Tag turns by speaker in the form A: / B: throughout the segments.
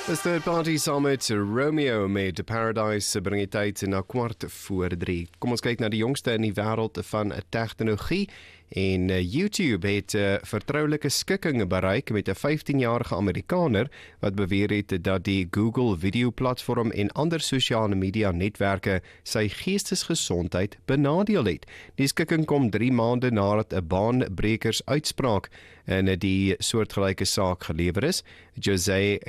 A: Dis third party summit Romeo met Paradise bring die tyd na 2:15. Kom ons kyk na die jongste in die wêreld van tegnologie. En YouTube het vertroulike skikking bereik met 'n 15-jarige Amerikaner wat beweer het dat die Google videoplatform en ander sosiale media netwerke sy geestesgesondheid benadeel het. Die skikking kom 3 maande nadat 'n baanbrekers uitspraak in die soortgelyke saak gelewer is. José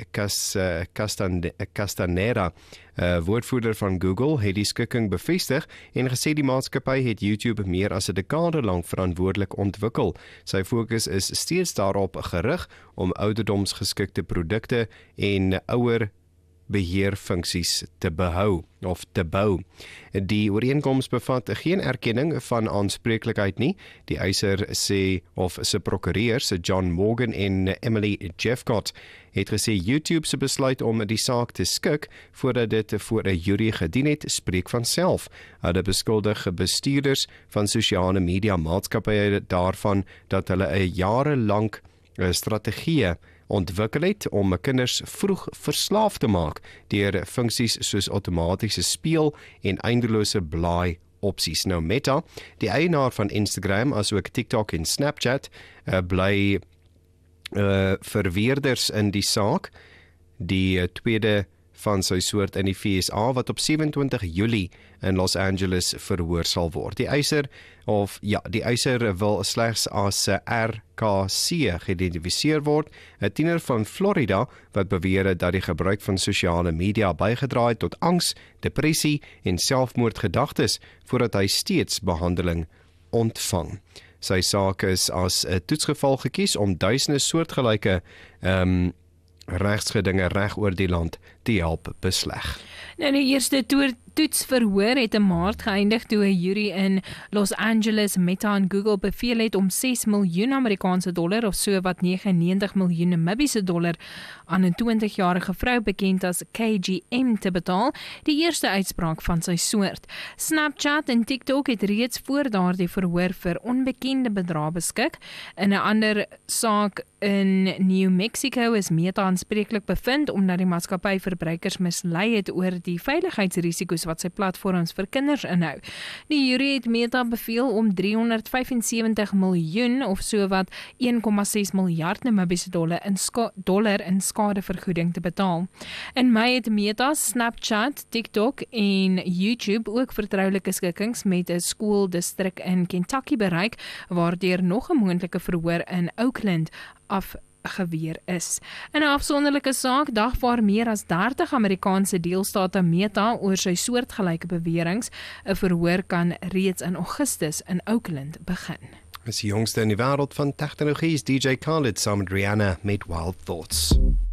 A: Castaneda, woordvoerder van Google, het die skikking bevestig en gesê die maatskappy het YouTube meer as 'n dekade lank verantwoordelik ontwikkel. Sy fokus is steeds daarop gerig om ouderdomsgeskikte produkte en ouer beheerfunksies te behou of te bou. Die ooreenkoms bevat geen erkenning van aanspreeklikheid nie. Die eiser sê of se prokureurs, John Morgan en Emily Jeffcott, het gesê YouTube se besluit om die saak te skik voordat dit voor 'n jury gedien het, spreek van self. Hulle beskuldig bestuurders van sosiale media maatskappye daarvan dat hulle 'n jarelang strategie ontwikkel het om kinders vroeg verslaaf te maak deur funksies soos outomatiese speel en eindelose blaai opsies. Nou Meta, die eienaar van Instagram asook TikTok en Snapchat, bly verweerders in die saak, die tweede van sy soort in die VSA wat op 27 Julie in Los Angeles verhoor sal word. Die eiser wil slegs as RKC geïdentifiseer word, 'n tiener van Florida wat beweer dat die gebruik van sosiale media bygedra het tot angs, depressie en selfmoordgedagtes voordat hy steeds behandeling ontvang. Sy saak is as 'n toetsgeval gekies om duisende soortgelyke regsgedinge reg oor die land te help besleg.
B: Nou die eerste toetsverhoor het in Maart geëindig toe 'n jury in Los Angeles Meta en Google beveel het om $6 miljoen Amerikaanse dollar of so wat 99 miljoen Namibiese dollar aan 'n 20-jarige vrou bekend as KGM te betaal, die eerste uitspraak van sy soort. Snapchat en TikTok het reeds voor daardie verhoor vir onbekende bedrae beskik. In 'n ander saak in New Mexico is Meta aanspreeklik bevind omdat die maatskappy verbruikers mislei het oor die veiligheidsrisiko's wat sy platforms vir kinders inhou. Die jury het Meta beveel om $375 miljoen of so wat 1,6 miljard Namibiese dollar in skadevergoeding te betaal. In Mei het Meta, Snapchat, TikTok en YouTube ook vertroulike skikkings met 'n skooldistrik in Kentucky bereik, waardeur nog 'n moontlike verhoor in Oakland afgeweer is. In 'n afsonderlike saak dagvaar meer as 30 Amerikaanse deelstate Meta oor sy soortgelyke beweringe. 'n Verhoor kan reeds in Augustus in Oakland begin.
A: Dis die jongste in die wêreld van tegnologie, is DJ Khaled saam met Rihanna met Wild Thoughts.